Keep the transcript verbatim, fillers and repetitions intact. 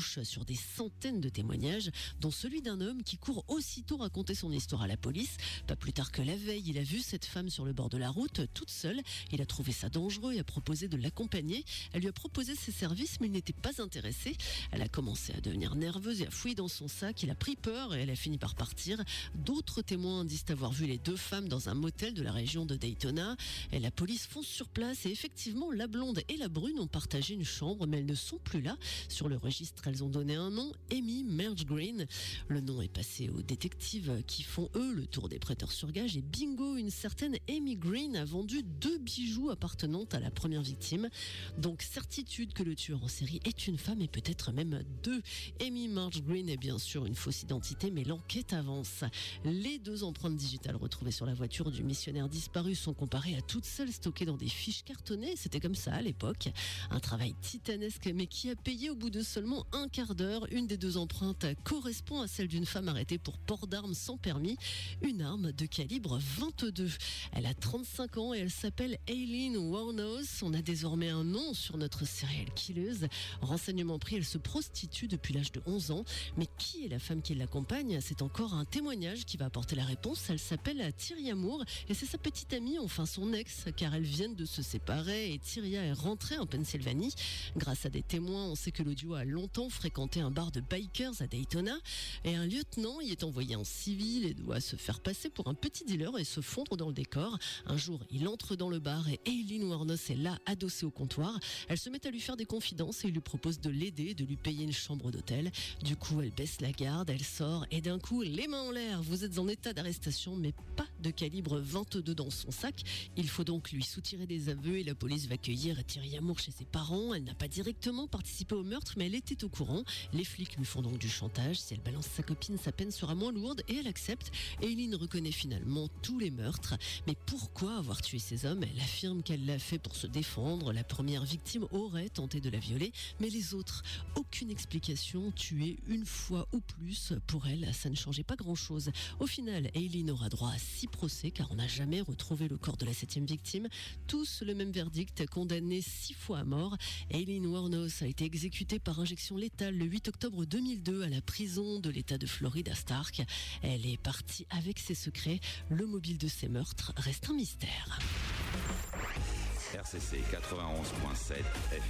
débouche sur des centaines de témoignages, dont celui d'un homme qui court aussitôt raconter son histoire à la police. Pas plus tard que la veille, il a vu cette femme sur le bord de la route, toute seule. Il a trouvé ça dangereux et a proposé de l'accompagner. Elle lui a proposé ses services, mais il n'était pas intéressé. Elle a commencé à devenir nerveuse et à fouiller dans son sac. Il a pris peur et elle a fini par partir. D'autres témoins disent avoir vu les deux femmes dans un motel de la région de Daytona. Et la police fonce sur place et effectivement, la blonde et la brune ont partagé une chambre, mais elles ne sont plus là. Sur le registre, elles ont donné un nom, Amy Marge Green. Le nom est passé aux détectives qui font, eux, le tour des prêteurs sur gage. Et bingo, une certaine Amy Green a vendu deux bijoux appartenant à la première victime. Donc, certitude que le tueur en série est une femme et peut-être même deux. Amy Marge Green est bien sûr une fausse identité, mais l'enquête avance. Les deux empreintes digitales retrouvées sur la voiture du missionnaire disparu sont comparées à toutes celles stockées dans des fiches cartonnées. C'était comme ça à l'époque. Un travail titanesque, mais qui a payé au bout de seulement un quart d'heure. Une des deux empreintes correspond à celle d'une femme arrêtée pour port d'armes sans permis. Une arme de calibre vingt-deux. Elle a trente-cinq ans et elle s'appelle Aileen Wuornos. On a désormais un nom sur notre serial killeuse. Renseignement pris, elle se prostitue depuis l'âge de onze ans. Mais qui est la femme qui l'accompagne ? C'est encore un témoignage qui va apporter la réponse. Elle s'appelle Tyria Moore et c'est sa petite amie, enfin son ex, car elles viennent de se séparer et Tyria est rentrée en Pennsylvanie. Grâce à des témoins, on sait que le duo a longtemps fréquenté un bar de bikers à Daytona et un lieutenant y est envoyé en civil et doit se faire passer pour un petit dealer et se fondre dans le décor. Un jour, il entre dans le bar et Aileen Wuornos est là, adossée au comptoir. Elle se met à lui faire des confidences et il lui propose de l'aider, de lui payer une chambre d'hôtel. Du coup, elle baisse la garde, elle sort et d'un coup, les mains en l'air. Vous êtes en état d'arrestation, mais pas de calibre vingt-deux dans son sac. Il faut donc lui soutirer des aveux et la police va accueillir Tyria Moore chez ses parents. Elle n'a pas directement participé au meurtre, mais elle était au courant. Les flics lui font donc du chantage. Si elle balance sa copine, sa peine sera moins lourde et elle accepte. Aileen reconnaît finalement tous les meurtres. Mais pourquoi avoir tué ces hommes ? Elle affirme qu'elle l'a fait pour se défendre. La première victime aurait tenté de la violer, mais les autres, aucune explication. Tuer une fois ou plus, pour elle, ça ne changeait pas grand-chose. Au final, Aileen aura droit à six procès car on n'a jamais retrouvé le corps de la septième victime. Tous le même verdict, condamné six fois à mort. Aileen Wuornos a été exécutée par injection létale le huit octobre deux mille deux à la prison de l'État de Floride à Stark. Elle est partie avec ses secrets. Le mobile de ces meurtres reste un mystère. R C C quatre-vingt-onze virgule sept F